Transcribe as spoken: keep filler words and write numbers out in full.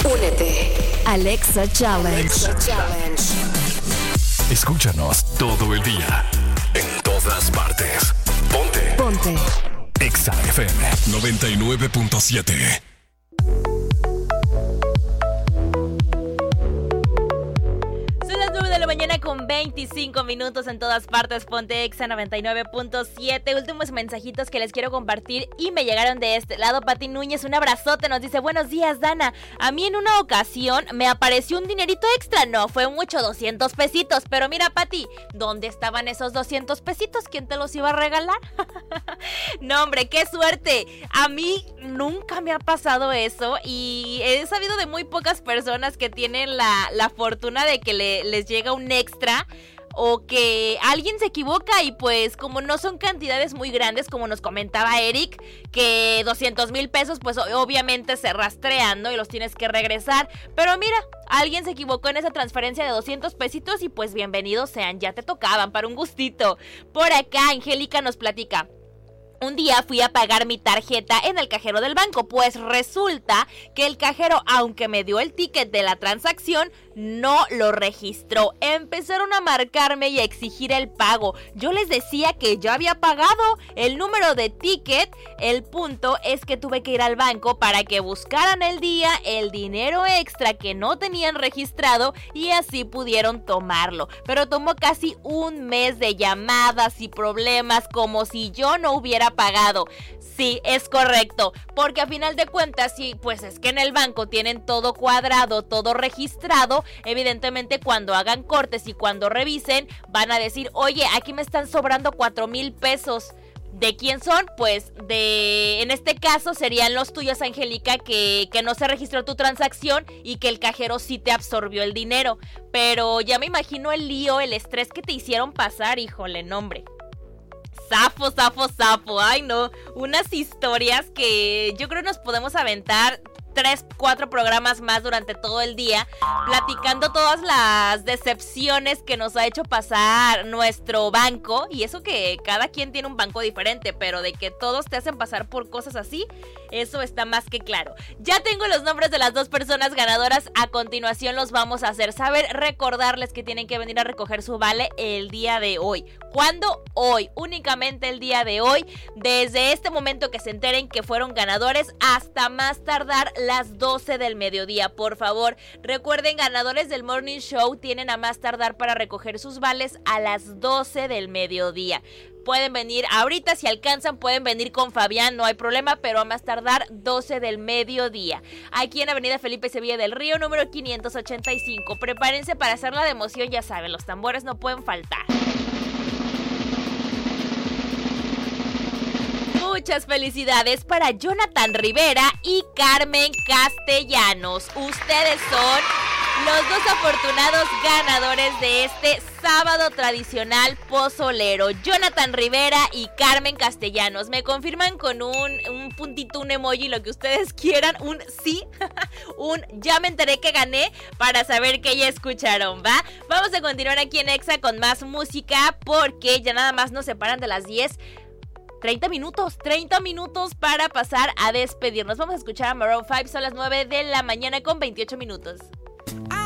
Únete. Alexa Challenge. Alexa Challenge. Escúchanos todo el día. En todas partes. Ponte. Ponte. Exa F M noventa y nueve punto siete. Mañana con veinticinco minutos en todas partes. Ponte Exa noventa y nueve punto siete. Últimos mensajitos que les quiero compartir y me llegaron de este lado. Pati Núñez, un abrazote, nos dice: buenos días, Dana. A mí en una ocasión me apareció un dinerito extra. No fue mucho, doscientos pesitos. Pero mira, Pati, ¿dónde estaban esos doscientos pesitos? ¿Quién te los iba a regalar? No, hombre, qué suerte. A mí nunca me ha pasado eso y he sabido de muy pocas personas que tienen la, la fortuna de que le, les llega un extra o que alguien se equivoca y pues como no son cantidades muy grandes, como nos comentaba Eric, que doscientos mil pesos pues obviamente se rastrean, ¿no? Y los tienes que regresar, pero mira, alguien se equivocó en esa transferencia de doscientos pesitos y pues bienvenidos sean, ya te tocaban para un gustito. Por acá Angélica nos platica: un día fui a pagar mi tarjeta en el cajero del banco, pues resulta que el cajero, aunque me dio el ticket de la transacción, no lo registró. Empezaron a marcarme y a exigir el pago. Yo les decía que ya había pagado el número de ticket. El punto es que tuve que ir al banco para que buscaran el día, el dinero extra que no tenían registrado y así pudieron tomarlo. Pero tomó casi un mes de llamadas y problemas como si yo no hubiera pagado. Sí, es correcto, porque a final de cuentas, sí, pues es que en el banco tienen todo cuadrado, todo registrado. Evidentemente cuando hagan cortes y cuando revisen van a decir: oye, aquí me están sobrando cuatro mil pesos. ¿De quién son? Pues de, en este caso serían los tuyos, Angélica, que, que no se registró tu transacción y que el cajero sí te absorbió el dinero. Pero ya me imagino el lío, el estrés que te hicieron pasar, híjole, nombre. Zafo, zafo, zafo. Ay, no. Unas historias que yo creo nos podemos aventar tres, cuatro programas más durante todo el día, platicando todas las decepciones que nos ha hecho pasar nuestro banco. Y eso que cada quien tiene un banco diferente, pero de que todos te hacen pasar por cosas así, eso está más que claro. Ya tengo los nombres de las dos personas ganadoras. A continuación los vamos a hacer saber. Recordarles que tienen que venir a recoger su vale el día de hoy. ¿Cuándo? Hoy. Únicamente el día de hoy. Desde este momento que se enteren que fueron ganadores hasta más tardar las doce del mediodía. Por favor, recuerden, ganadores del Morning Show tienen a más tardar para recoger sus vales a las doce del mediodía. Pueden venir ahorita, si alcanzan, pueden venir con Fabián, no hay problema, pero a más tardar doce del mediodía. Aquí en Avenida Felipe Sevilla del Río, número quinientos ochenta y cinco. Prepárense para hacer la de emoción, ya saben, los tambores no pueden faltar. Muchas felicidades para Jonathan Rivera y Carmen Castellanos. Ustedes son los dos afortunados ganadores de este sábado tradicional pozolero. Jonathan Rivera y Carmen Castellanos. Me confirman con un, un puntito, un emoji, lo que ustedes quieran, un sí, un ya me enteré que gané, para saber que ya escucharon, ¿va? Vamos a continuar aquí en Exa con más música, porque ya nada más nos separan de las diez. treinta minutos, treinta minutos para pasar a despedirnos. Vamos a escuchar a Maroon cinco, son las nueve de la mañana con veintiocho minutos.